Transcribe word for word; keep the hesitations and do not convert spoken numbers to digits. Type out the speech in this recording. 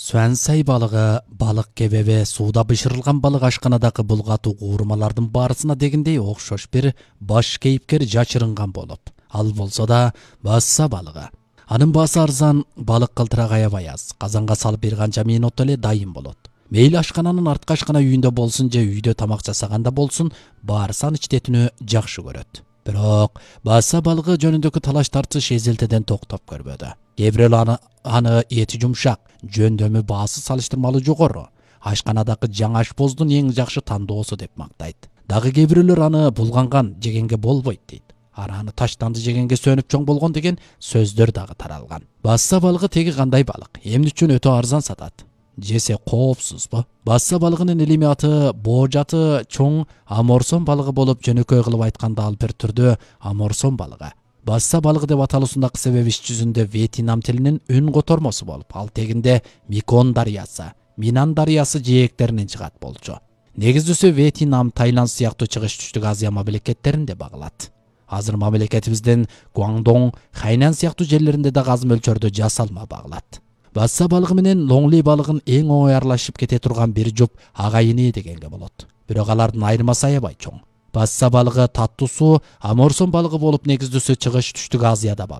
Суансай балыгы, балык кебеби, сууда бышырылган балык ашканадагы булгатуу куурмалардын баарысына дегендей окшош бир баш кейипкер жачырынган болуп. Ал болсо да басса балыгы. Анын баасы арзан, балык калтырак аябай аз. Казанга салып бир канча минутта эле дайым болот. Мейли ашкананын артка ашкана үйүндө болсун же үйдө тамак жасаганда болсун, баарысы аны ичтетүүнү жакшы көрөт. Бирок басса балыгы жөнүндөгү талаш тартыш эзелтеден токтоп көрбөдү. Кээ бирөөлөр аны, аны эти жумшак, жөндөмү баасы салыштырмалуу жогору. Ашканадагы жаңы ашпоздун эң жакшы тандоосу деп мактайт. Дагы кээ бирөөлөр аны булганган жегенге болбойт дейт. Аны таштанды жегенге сөнүп чоң болгон деген сөздөр дагы таралган. Басса балыгы теги кандай балык? Эмне үчүн өтө арзан сатат? Жесе коопсузбу? Басса балыгынын илимий аты боожаты чоң аморсон балыгы болуп, жөнөкөй кылып айтканда ал бир түрдө аморсон балыгы. Басса балыгы деп аталуусундагы себеби иш жүзүндө Вьетнам тилинин үн котормосу болуп, ал тегинде Меконг дарыясы, Минан дарыясы жээктеринен чыгат болчу. Негиздүүсү Вьетнам, Таиланд сыяктуу чыгыш түштүк Азия мамлекеттеринде багылат. Азыр мамлекетибиздин Гуандонг, Хайнан сыяктуу жерлеринде дагы аз мөлчөрдө жасалма багылат. Басса балыгы менен лоңли балыгын эң оңой аралашып кете турган бир жуп агайыны дегенге болот. Бирок алардын айырмасы аябай чоң. Басса балыгы таттуусу аморсон балыгы болуп, негиздүүсү чыгыш түштүк Азияда багылат.